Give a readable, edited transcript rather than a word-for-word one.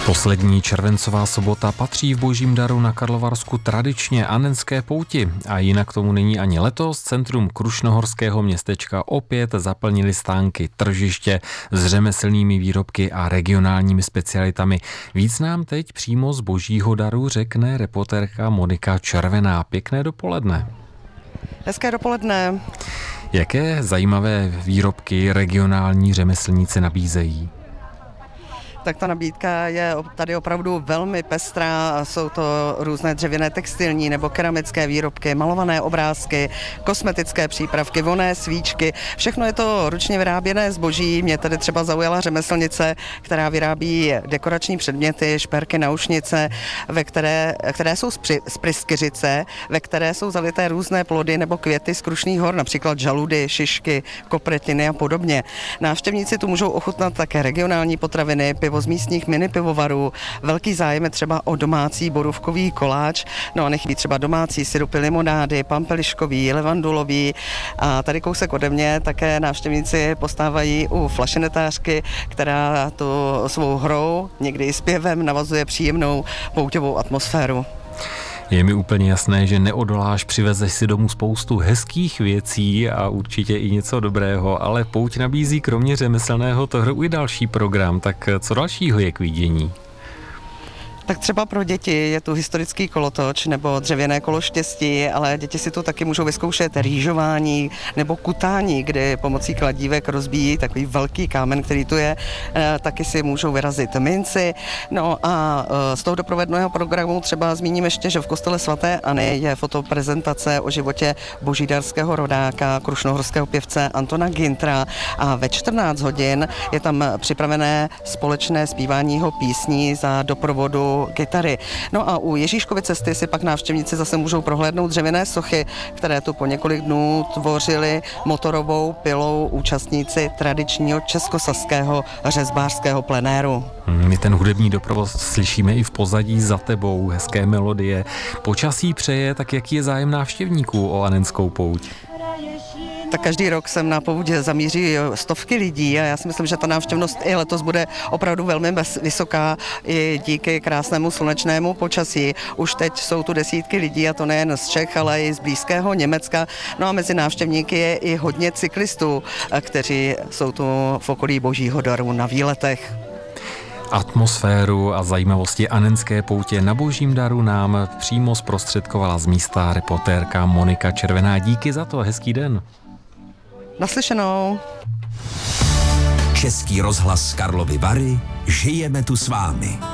Poslední červencová sobota patří v Božím daru na Karlovarsku tradičně Annenské pouti a jinak tomu není ani letos. Centrum krušnohorského městečka opět zaplnili stánky, tržiště s řemeslnými výrobky a regionálními specialitami. Víc nám teď přímo z Božího daru řekne reportérka Monika Červená. Pěkné dopoledne. Hezké dopoledne. Jaké zajímavé výrobky regionální řemeslníci nabízejí? Tak ta nabídka je tady opravdu velmi pestrá. Jsou to různé dřevěné textilní nebo keramické výrobky, malované obrázky, kosmetické přípravky, vonné svíčky. Všechno je to ručně vyráběné zboží. Mě tady třeba zaujala řemeslnice, která vyrábí dekorační předměty, šperky, náušnice, které jsou z pryskyřice, ve které jsou zalité různé plody nebo květy z Krušných hor, například žaludy, šišky, kopretiny a podobně. Návštěvníci tu můžou ochutnat také regionální potraviny, pivo z místních mini pivovarů, velký zájem je třeba o domácí borůvkový koláč, no a nechybí třeba domácí sirupy limonády, pampeliškový, levandulový a tady kousek ode mě také návštěvníci postávají u flašenetářky, která tu svou hrou, někdy i zpěvem navazuje příjemnou pouťovou atmosféru. Je mi úplně jasné, že neodoláš, přivezeš si domů spoustu hezkých věcí a určitě i něco dobrého, ale pouť nabízí kromě řemeslného trhu i další program, tak co dalšího je k vidění? Tak třeba pro děti je tu historický kolotoč nebo dřevěné kolo štěstí, ale děti si tu taky můžou vyzkoušet rýžování nebo kutání, kdy pomocí kladívek rozbíjí takový velký kámen, který tu je, taky si můžou vyrazit minci. No a z toho doprovodného programu třeba zmíním ještě, že v kostele svaté Anny je fotoprezentace o životě božídarského rodáka, krušnohorského pěvce Antona Gintra a ve 14 hodin je tam připravené společné zpívání jeho písní za doprovodu kytary. No a u Ježíškovy cesty si pak návštěvníci zase můžou prohlédnout dřevěné sochy, které tu po několik dnů tvořili motorovou pilou účastníci tradičního českosaského řezbářského plenéru. My ten hudební doprovod slyšíme i v pozadí za tebou, hezké melodie. Počasí přeje, tak jaký je zájem návštěvníků o Annenskou pouť? Tak každý rok sem na pouť zamíří stovky lidí a já si myslím, že ta návštěvnost i letos bude opravdu velmi vysoká i díky krásnému slunečnému počasí. Už teď jsou tu desítky lidí a to nejen z Čech, ale i z blízkého Německa. No a mezi návštěvníky je i hodně cyklistů, kteří jsou tu v okolí Božího daru na výletech. Atmosféru a zajímavosti Annenské poutě na Božím daru nám přímo zprostředkovala z místa reportérka Monika Červená. Díky za to, hezký den. Naslyšenou. Český rozhlas Karlovy Vary, žijeme tu s vámi.